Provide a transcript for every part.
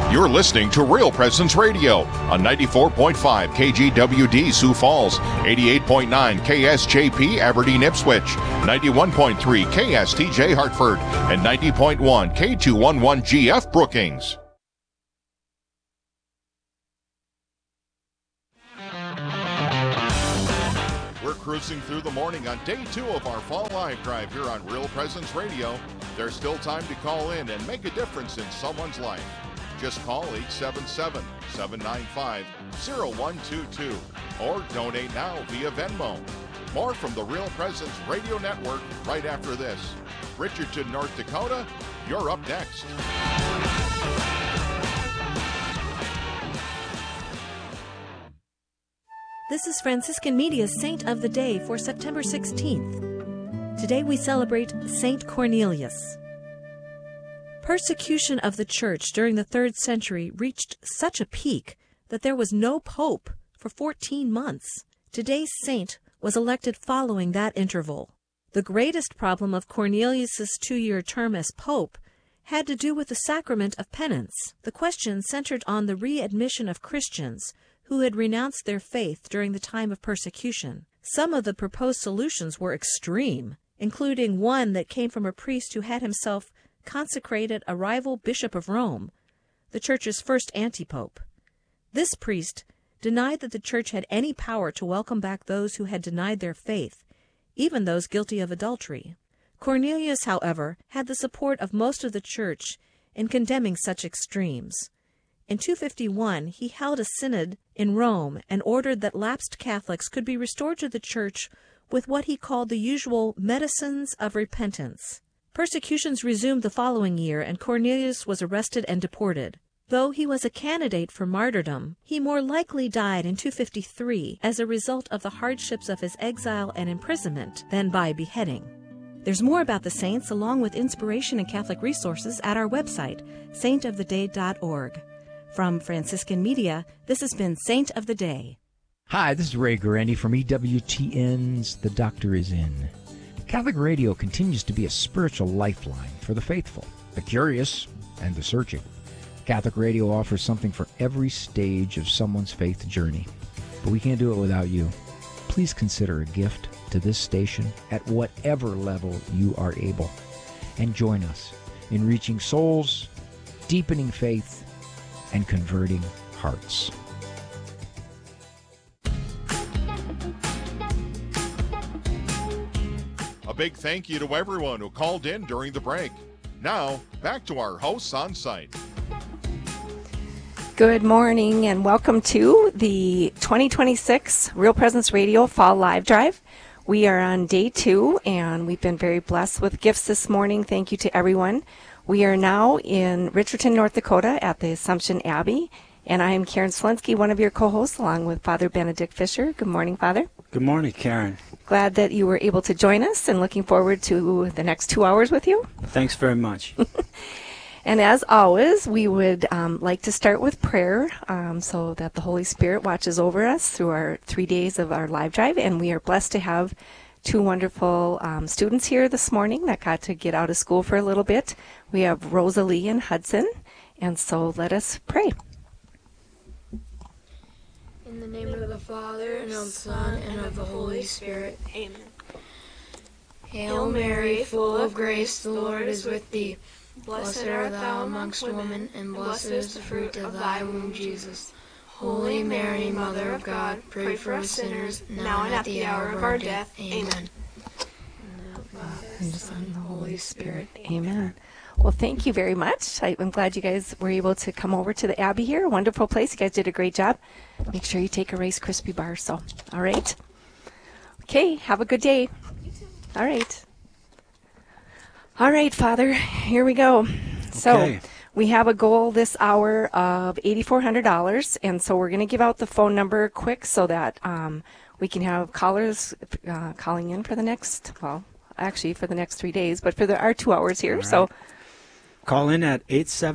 You're listening to Real Presence Radio on 94.5 KGWD Sioux Falls, 88.9 KSJP Aberdeen Ipswich, 91.3 KSTJ Hartford, and 90.1 K211GF Brookings. We're cruising through the morning on day 2 of our Fall Live Drive here on Real Presence Radio. There's still time to call in and make a difference in someone's life. Just call 877-795-0122 or donate now via Venmo. More from the Real Presence Radio Network right after this. Richardson, North Dakota, you're up next. This is Franciscan Media's Saint of the Day for September 16th. Today we celebrate Saint Cornelius. Persecution of the Church during the 3rd century reached such a peak that there was no pope for 14 months. Today's saint was elected following that interval. The greatest problem of Cornelius's 2-year term as pope had to do with the sacrament of penance. The question centered on the readmission of Christians who had renounced their faith during the time of persecution. Some of the proposed solutions were extreme, including one that came from a priest who had himself consecrated a rival bishop of Rome, the Church's first antipope. This priest denied that the Church had any power to welcome back those who had denied their faith, even those guilty of adultery. Cornelius, however, had the support of most of the Church in condemning such extremes. In 251, he held a synod in Rome and ordered that lapsed Catholics could be restored to the Church with what he called the usual medicines of repentance. Persecutions resumed the following year, and Cornelius was arrested and deported. Though he was a candidate for martyrdom, he more likely died in 253 as a result of the hardships of his exile and imprisonment than by beheading. There's more about the saints along with inspiration and Catholic resources at our website, saintoftheday.org. From Franciscan Media, this has been Saint of the Day. Hi, this is Ray Guarendi from EWTN's The Doctor Is In. Catholic radio continues to be a spiritual lifeline for the faithful, the curious, and the searching. Catholic radio offers something for every stage of someone's faith journey, but we can't do it without you. Please consider a gift to this station at whatever level you are able, and join us in reaching souls, deepening faith, and converting hearts. A big thank you to everyone who called in during the break. Now, back to our hosts on site. Good morning and welcome to the 2026 Real Presence Radio Fall Live Drive. We are on day 2 and we've been very blessed with gifts this morning. Thank you to everyone. We are now in Richardson, North Dakota at the Assumption Abbey, and I am Karen Slensky, one of your co-hosts, along with Father Benedict Fisher. Good morning, Father. Good morning, Karen. Glad that you were able to join us and looking forward to the next 2 hours with you. Thanks very much. And as always, we would like to start with prayer so that the Holy Spirit watches over us through our 3 days of our live drive. And we are blessed to have 2 wonderful students here this morning that got to get out of school for a little bit. We have Rosalie and Hudson. And so let us pray. In the name of the Father, and of the Son, and of the Holy Spirit. Amen. Hail Mary, full of grace, the Lord is with thee. Blessed art thou amongst women, and blessed is the fruit of thy womb, Jesus. Holy Mary, Mother of God, pray for us sinners, now and at the hour of our death. Amen. And the Son and the Holy Spirit. Amen. Well, thank you very much. I'm glad you guys were able to come over to the Abbey here. A wonderful place. You guys did a great job. Make sure you take a Rice Krispie bar. So, all right. Okay, have a good day. All right. All right, Father, here we go. So we have a goal this hour of $8,400, and so we're going to give out the phone number quick so that we can have callers calling in for the next, well, actually for the next 3 days, but for our 2 hours here. Right. So call in at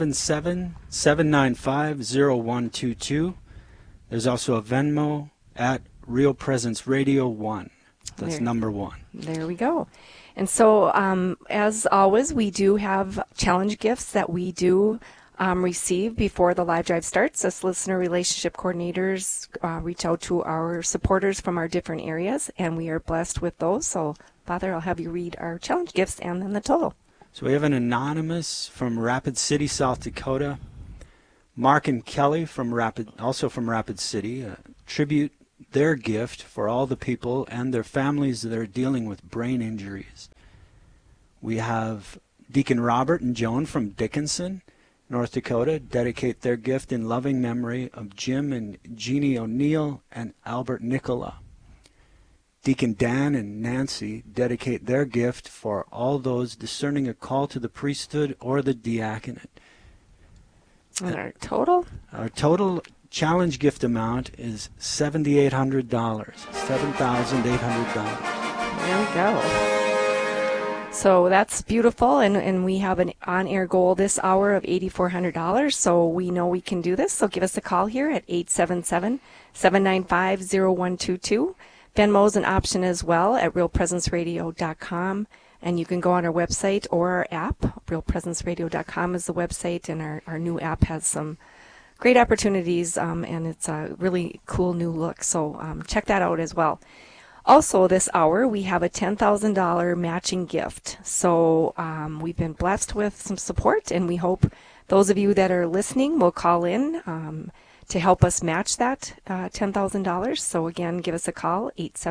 877-795-0122. There's also a Venmo at Real Presence Radio 1. That's number 1. There we go. And so, as always, we do have challenge gifts that we do receive before the live drive starts. As listener relationship coordinators reach out to our supporters from our different areas, and we are blessed with those. So, Father, I'll have you read our challenge gifts and then the total. So we have an anonymous from Rapid City, South Dakota. Mark and Kelly also from Rapid City, tribute their gift for all the people and their families that are dealing with brain injuries. We have Deacon Robert and Joan from Dickinson, North Dakota, dedicate their gift in loving memory of Jim and Jeannie O'Neill and Albert Nicola. Deacon Dan and Nancy dedicate their gift for all those discerning a call to the priesthood or the diaconate. And our total? Our total challenge gift amount is $7,800. $7,800. There we go. So that's beautiful, and we have an on-air goal this hour of $8,400, so we know we can do this. So give us a call here at 877-795-0122. Venmo is an option as well at realpresenceradio.com, and you can go on our website or our app. Realpresenceradio.com is the website, and our new app has some great opportunities, and it's a really cool new look. So check that out as well. Also, this hour, we have a $10,000 matching gift. So we've been blessed with some support, and we hope those of you that are listening will call in to help us match that $10,000. So again, give us a call,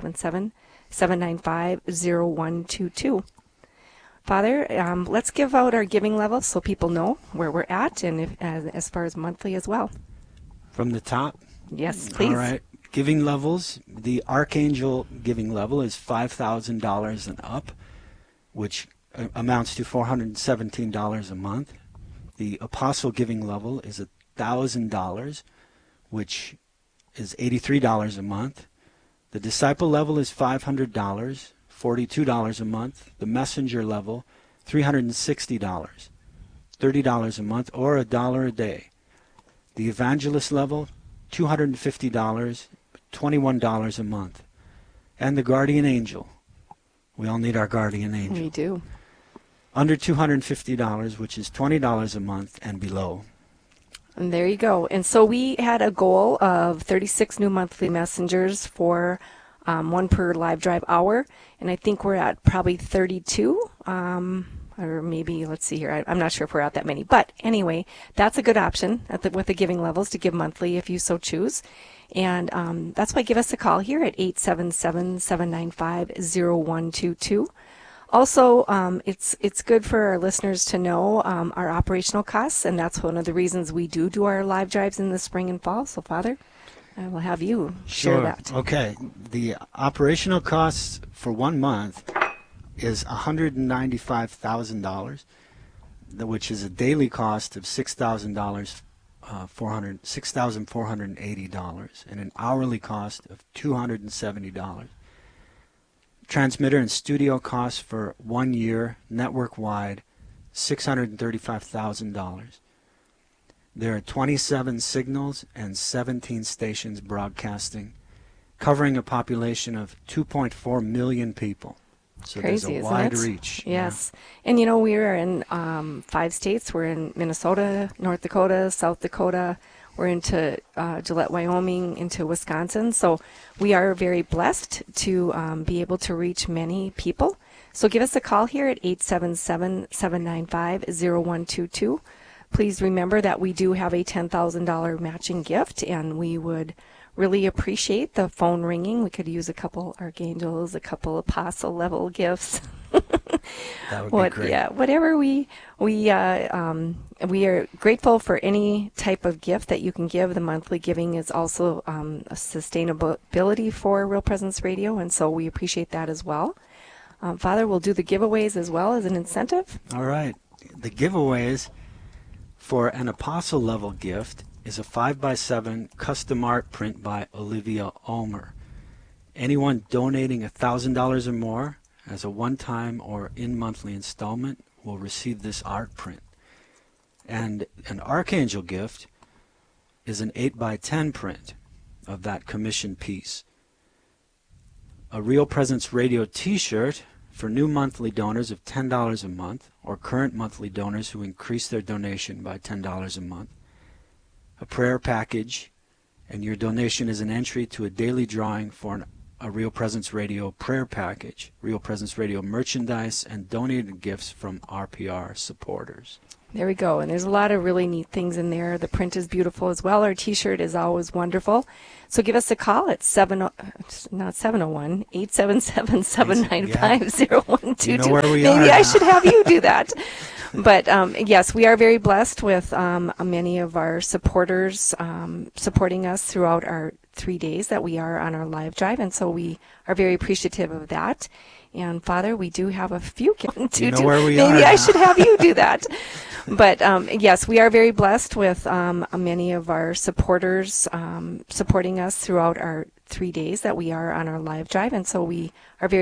877-795-0122. Father, let's give out our giving level so people know where we're at, and as far as monthly as well. From the top? Yes, please. All right. Giving levels, the Archangel giving level is $5,000 and up, which amounts to $417 a month. The Apostle giving level is $1,000, which is $83 a month. The Disciple level is $500, $42 a month. The Messenger level, $360, $30 a month, or $1 a day. The Evangelist level, $250, $21 a month. And the Guardian Angel. We all need our Guardian Angel. We do. Under $250, which is $20 a month and below. And there you go. And so we had a goal of 36 new monthly messengers for one per live drive hour. And I think we're at probably 32. Or maybe, let's see here, I'm not sure if we're at that many. But anyway, that's a good option with the giving levels to give monthly if you so choose. And that's why give us a call here at 877-795-0122. Also, it's good for our listeners to know our operational costs, and that's one of the reasons we do our live drives in the spring and fall. So, Father, I will have you share that. Okay. The operational costs for 1 month is $195,000, which is a daily cost of $6,480, and an hourly cost of $270. Transmitter and studio costs for 1 year, network-wide, $635,000. There are 27 signals and 17 stations broadcasting, covering a population of 2.4 million people. So crazy, there's a wide isn't it? reach. Yes. Yeah. And, we are in 5 states. We're in Minnesota, North Dakota, South Dakota. We're into Gillette, Wyoming, into Wisconsin. So we are very blessed to be able to reach many people. So give us a call here at 877-795-0122. Please remember that we do have a $10,000 matching gift, and we would really appreciate the phone ringing. We could use a couple archangels, a couple apostle level gifts. That would be great. Yeah, whatever we are grateful for any type of gift that you can give. The monthly giving is also a sustainability for Real Presence Radio, and so we appreciate that as well. Father, we'll do the giveaways as well as an incentive. All right. The giveaways for an apostle level gift is a 5x7 custom art print by Olivia Ulmer. Anyone donating $1,000 or more as a one-time or in-monthly installment will receive this art print. And an Archangel gift is an 8x10 print of that commissioned piece. A Real Presence Radio t-shirt For new monthly donors of $10 a month, or current monthly donors who increase their donation by $10 a month, a prayer package, and your donation is an entry to a daily drawing for a Real Presence Radio prayer package, Real Presence Radio merchandise, and donated gifts from RPR supporters. There we go. And there's a lot of really neat things in there. The print is beautiful as well. Our T-shirt is always wonderful. So give us a call at 877-795-0122. You know where we are Maybe I now. should have you do that. But yes, we are very blessed with many of our supporters supporting us throughout our 3 days that we are on our live drive. And so we are very appreciative of that. And Father, we do have a few given to do. Maybe I should have you do that. But yes, we are very blessed with many of our supporters supporting us throughout our 3 days that we are on our live drive. And so we are very